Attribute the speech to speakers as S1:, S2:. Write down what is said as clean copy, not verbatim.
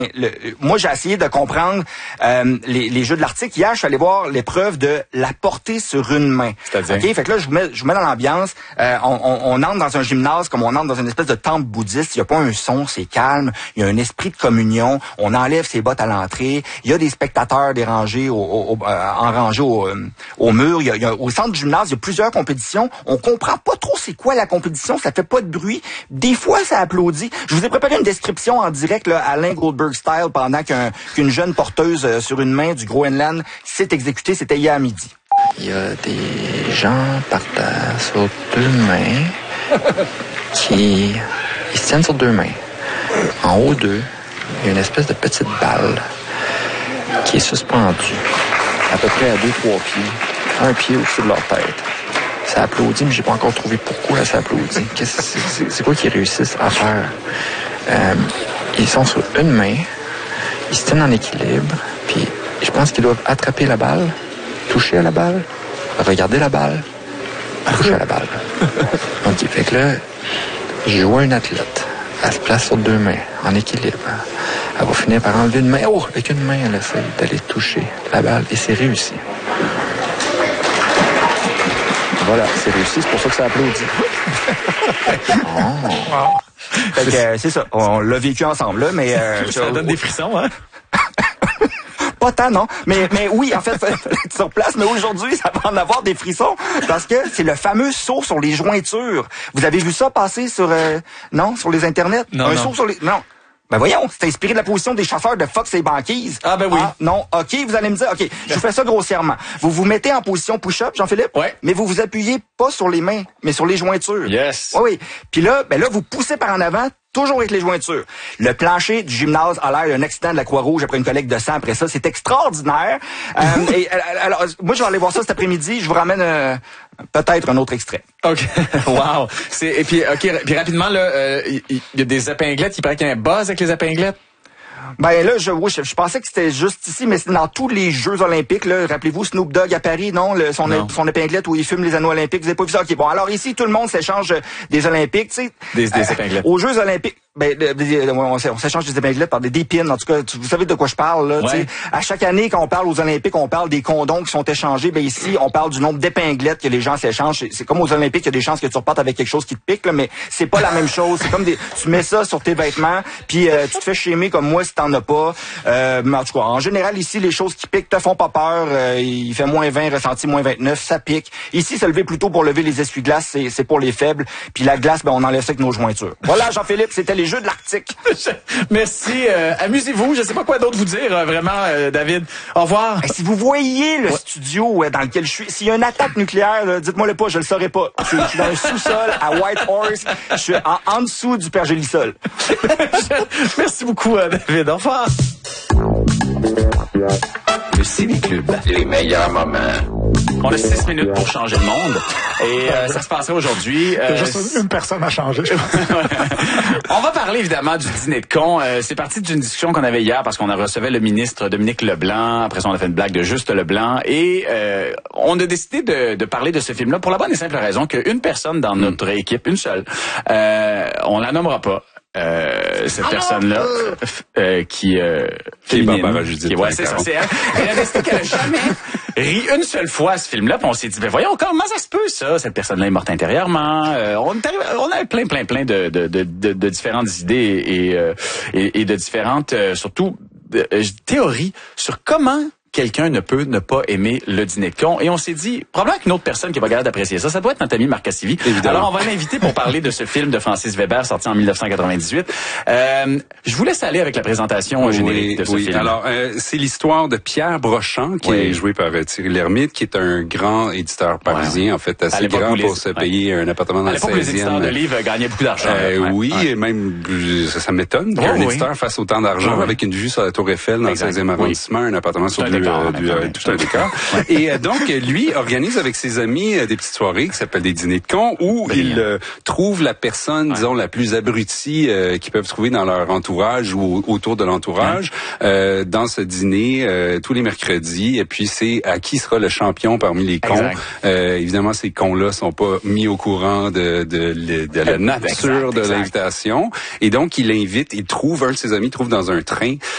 S1: Moi, j'ai essayé de comprendre les Jeux de l'Arctique. Hier, je suis allé voir l'épreuve de la portée sur une main.
S2: C'est-à-dire?
S1: OK, fait que là, je vous mets dans l'ambiance. On entre dans un gymnase comme on entre dans une espèce de temple bouddhiste. Il n'y a pas un son, c'est calme. Il y a un esprit de communion. On enlève ses bottes à l'entrée. Il y a des spectateurs dérangés en rangée au mur. Au centre du gymnase, il y a plusieurs compétitions. On comprend pas trop c'est quoi la compétition. Ça fait pas de bruit. Des fois, ça applaudit. Je vous ai préparé une description en direct, là, Alain Goldberg style, pendant qu'une jeune porteuse sur une main du Groenland s'est exécutée. C'était hier à midi.
S3: Il y a des gens par terre sur deux mains ils se tiennent sur deux mains. En haut d'eux, il y a une espèce de petite balle qui est suspendue à peu près à 2-3 pieds, un pied au-dessus de leur tête. Ça applaudit, mais j'ai pas encore trouvé pourquoi ça applaudit. C'est quoi qu'ils réussissent à faire? Ils sont sur une main, ils se tiennent en équilibre, puis je pense qu'ils doivent attraper la balle, toucher à la balle, regarder la balle, toucher à la balle. OK, fait que là, je vois une athlète. Elle se place sur deux mains, en équilibre. Elle va finir par enlever une main. Oh, avec une main, elle essaie d'aller toucher la balle, et c'est réussi. Voilà, c'est réussi, c'est pour ça que ça applaudit.
S1: Fait que, c'est ça, on l'a vécu ensemble, là, mais...
S2: ça donne des frissons, hein?
S1: Pas tant, non. Mais oui, en fait, fallait être sur place. Mais aujourd'hui, ça va en avoir des frissons parce que c'est le fameux saut sur les jointures. Vous avez vu ça passer sur sur les internets?
S2: Non.
S1: Saut sur les... Non. Ben voyons, c'est inspiré de la position des chauffeurs de Fox et Banquise.
S2: Ah ben oui.
S1: Ah, non, OK, vous allez me dire, OK, je vous fais ça grossièrement. Vous vous mettez en position push-up, Jean-Philippe,
S2: ouais.
S1: Mais vous vous appuyez pas sur les mains, mais sur les jointures.
S2: Yes.
S1: Oui. Puis là, vous poussez par en avant, toujours avec les jointures. Le plancher du gymnase a l'air d'un accident de la Croix-Rouge après une collecte de sang après ça. C'est extraordinaire. Alors, moi, je vais aller voir ça cet après-midi. Je vous ramène peut-être un autre extrait.
S2: OK. Wow. Et puis, OK, puis rapidement, là, il y a des épinglettes. Il paraît qu'il y a un buzz avec les épinglettes.
S1: Ben là, je pensais que c'était juste ici, mais c'est dans tous les Jeux olympiques. Là, rappelez-vous Snoop Dogg à Paris, son épinglette où il fume les anneaux olympiques. Vous avez pas vu ça? OK, bon, alors ici, tout le monde s'échange des olympiques, tu sais.
S2: Des épinglettes.
S1: Aux Jeux olympiques, on s'échange des épinglettes par des pins. En tout cas, vous savez de quoi je parle, là.
S2: Ouais.
S1: À chaque année, quand on parle aux olympiques, on parle des condoms qui sont échangés. Ben ici, on parle du nombre d'épinglettes que les gens s'échangent. C'est comme aux olympiques, il y a des chances que tu repartes avec quelque chose qui te pique, là, mais c'est pas la même chose. C'est comme tu mets ça sur tes vêtements, puis tu te fais schémer comme moi si t'en as pas. Mais en tout cas, en général, ici, les choses qui piquent te font pas peur. Il fait moins 20, ressenti moins 29, ça pique. Ici, se lever plutôt pour lever les essuie-glaces, c'est pour les faibles. Puis la glace, on enlève ça avec nos jointures. Voilà, Jean-Philippe, c'était les Jeux de l'Arctique.
S2: Merci. Amusez-vous. Je sais pas quoi d'autre vous dire, vraiment, David. Au revoir.
S1: Si vous voyez le studio dans lequel je suis, s'il y a une attaque nucléaire, dites-moi pas, je le saurais pas. Je suis dans un sous-sol à Whitehorse. Je suis en dessous du pergélisol.
S2: Merci beaucoup, David. Au revoir. Le Ciné-Club.
S4: Les meilleurs moments.
S2: On a 6 minutes pour changer le monde. Et ça se passerait aujourd'hui.
S5: Il y a juste une personne à changer, je pense.
S2: On va parler évidemment du dîner de con. C'est parti d'une discussion qu'on avait hier parce qu'on a recevait le ministre Dominique Leblanc. Après ça, on a fait une blague de Juste Leblanc. Et on a décidé de parler de ce film-là pour la bonne et simple raison qu'une personne dans notre équipe, une seule, on la nommera pas. Cette personne-là qui
S6: Barbara Judith.
S2: c'est ça, c'est elle. Elle a décidé qu'elle a jamais ri une seule fois à ce film-là, puis on s'est dit, voyons, comment ça se peut, ça? Cette personne-là est morte intérieurement. On avait plein de différentes idées et de différentes, surtout, théories sur comment quelqu'un ne peut ne pas aimer le dîner de con. Et on s'est dit, probablement qu'une autre personne qui va regarder d'apprécier ça, ça doit être notre ami Marc Cassivi.
S6: Évidemment.
S2: Alors, on va l'inviter pour parler de ce film de Francis Weber, sorti en 1998. Je vous laisse aller avec la présentation générique de ce film.
S6: Alors, c'est l'histoire de Pierre Brochant, qui est joué par Thierry Lhermitte, qui est un grand éditeur parisien, en fait, assez grand pour se payer un appartement dans le 16e.
S2: À l'époque, les éditeurs de livres gagnaient beaucoup d'argent.
S6: Et même, ça m'étonne qu'un éditeur fasse autant d'argent avec une vue sur la Tour Eiffel dans le 16e arrondissement, un appartement sur tout un décor. Et donc, lui organise avec ses amis des petites soirées qui s'appellent des dîners de cons où il trouve la personne, disons, la plus abrutie qu'ils peuvent trouver dans leur entourage ou autour de l'entourage dans ce dîner tous les mercredis. Et puis, c'est à qui sera le champion parmi les cons. Évidemment, ces cons-là sont pas mis au courant de la nature de l'invitation. Et donc, il trouve un de ses amis, trouve dans un train